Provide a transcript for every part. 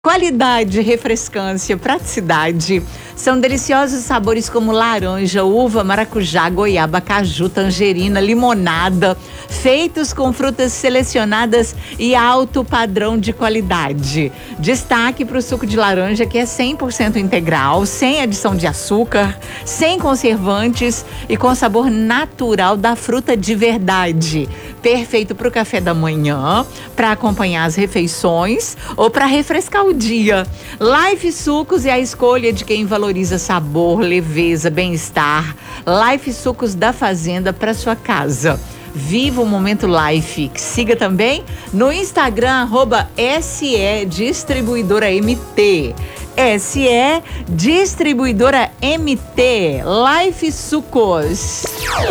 Qualidade, refrescância, praticidade. São deliciosos sabores como laranja, uva, maracujá, goiaba, caju, tangerina, limonada, feitos com frutas selecionadas e alto padrão de qualidade. Destaque para o suco de laranja, que é 100% integral, sem adição de açúcar, sem conservantes e com sabor natural da fruta de verdade. Perfeito para o café da manhã, para acompanhar as refeições ou para refrescar o dia. Life Sucos é a escolha de quem valoriza sabor, leveza, bem-estar. Life Sucos da Fazenda para sua casa. Viva o Momento Life. Siga também no Instagram, @SE Distribuidora MT. SE Distribuidora MT. Life Sucos.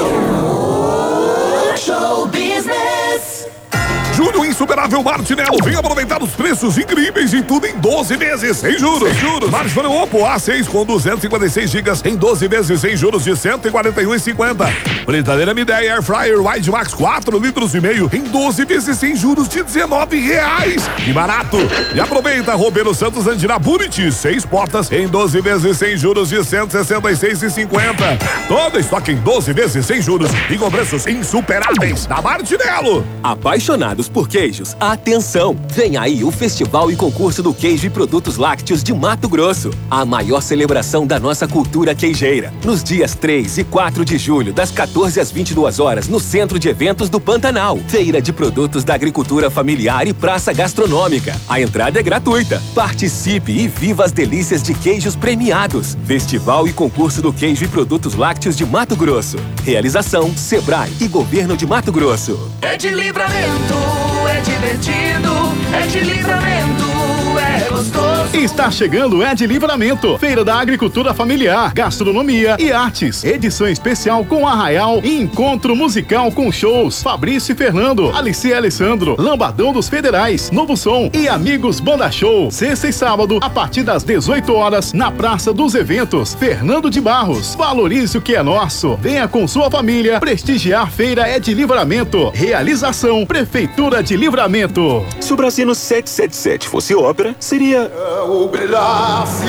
Show Business. Julho Insuperável Martinello. Vem aproveitar os preços incríveis e tudo em 12 vezes sem juros. Smartphone Oppo A6 com 256 GB em 12 vezes sem juros de R$141,50. Fritadeira Midea Air Fryer Wide Max 4,5 litros em 12 vezes sem juros de R$19. Que barato! E aproveita Roberto Santos Andina Buriti 6 portas em 12 vezes sem juros de R$166,50. Todo estoque em 12 vezes sem juros e com preços insuperáveis da Martinello. Apaixonados por queijos, atenção! Vem aí o Festival e Concurso do Queijo e Produtos Lácteos de Mato Grosso. A maior celebração da nossa cultura queijeira. Nos dias 3 e 4 de julho, das 14 às 22 horas, no Centro de Eventos do Pantanal. Feira de Produtos da Agricultura Familiar e Praça Gastronômica. A entrada é gratuita. Participe e viva as delícias de queijos premiados. Festival e Concurso do Queijo e Produtos Lácteos de Mato Grosso. Realização Sebrae e Governo de Mato Grosso. É de Livramento, é divertido, é de Livramento, é gostoso. Está chegando É de Livramento, Feira da Agricultura Familiar, Gastronomia e Artes. Edição especial com Arraial e encontro musical com shows Fabrício e Fernando, Alice e Alessandro, Lambadão dos Federais, Novo Som e Amigos Banda Show. Sexta e sábado, a partir das 18 horas, na Praça dos Eventos, Fernando de Barros. Valorize o que é nosso. Venha com sua família prestigiar Feira É de Livramento. Realização Prefeitura de Livramento. Se o Brasino 777 fosse ópera, seria o pedacinho,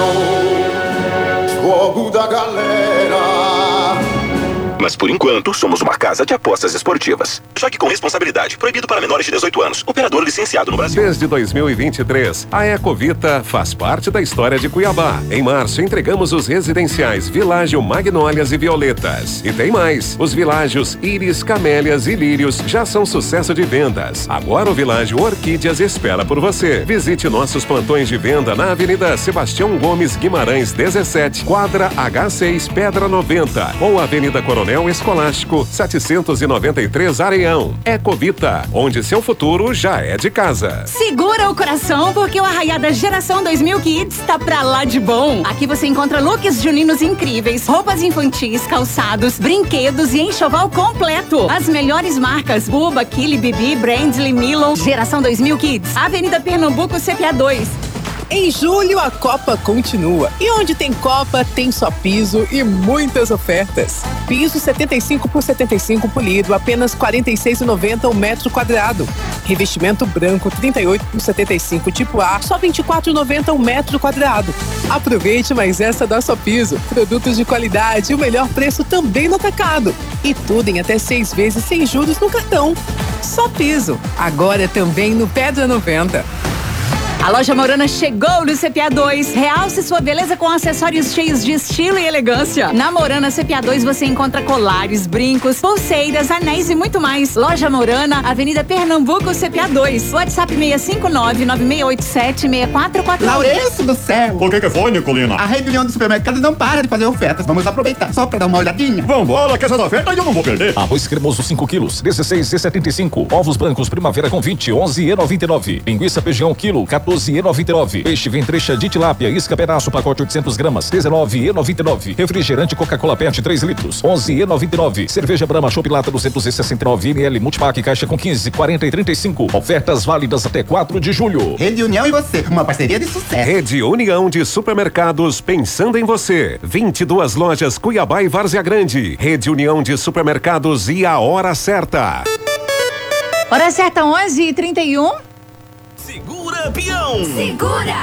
jogo da galera. Mas por enquanto, somos uma casa de apostas esportivas. Jogue com responsabilidade. Proibido para menores de 18 anos. Operador licenciado no Brasil. Desde 2023, a Ecovita faz parte da história de Cuiabá. Em março, entregamos os residenciais Világio Magnólias e Violetas. E tem mais. Os Világios Íris, Camélias e Lírios já são sucesso de vendas. Agora o Világio Orquídeas espera por você. Visite nossos plantões de venda na Avenida Sebastião Gomes Guimarães 17, quadra H6, Pedra 90. Ou Avenida Coronel Escolástico 793 Areião. Ecovita, onde seu futuro já é de casa. Segura o coração, porque o Arraiada Geração 2000 Kids tá pra lá de bom. Aqui você encontra looks juninos incríveis, roupas infantis, calçados, brinquedos e enxoval completo. As melhores marcas: Buba, Kili, Bibi, Brandly, Milo. Geração 2000 Kids, Avenida Pernambuco, CPA 2. Em julho, a Copa continua. E onde tem Copa, tem só piso e muitas ofertas. Piso 75 por 75 polido, apenas R$ 46,90 o metro quadrado. Revestimento branco 38 por 75 tipo A, só R$ 24,90 o metro quadrado. Aproveite mais essa da Só Piso. Produtos de qualidade e o melhor preço também no atacado. E tudo em até 6 vezes sem juros no cartão. Só Piso. Agora também no Pedra 90. A loja Morana chegou no CPA 2. Realce sua beleza com acessórios cheios de estilo e elegância. Na Morana CPA 2 você encontra colares, brincos, pulseiras, anéis e muito mais. Loja Morana, Avenida Pernambuco, CPA 2. WhatsApp 659-9687-6441. Laurêncio do céu! O que foi, Nicolina? A Rede União dos Supermercados não para de fazer ofertas. Vamos aproveitar só pra dar uma olhadinha. Vambora, que essas ofertas eu não vou perder. Arroz cremoso 5 quilos, 16,75. Ovos brancos Primavera com 20, 11,99. Linguiça feijão quilo, 14,99. Peixe ventrecha de tilápia, isca pedaço, pacote 800 gramas, 19,99. Refrigerante Coca-Cola Pet 3 litros, 11,99. Cerveja Brahma Chopp Lata 269 ml, multipack, caixa com 15, 40 e 35. Ofertas válidas até 4 de julho. Rede União e você, uma parceria de sucesso. Rede União de Supermercados, pensando em você. 22 lojas Cuiabá e Várzea Grande. Rede União de Supermercados e a hora certa. Hora certa, 11h31. Segura campeão. Segura!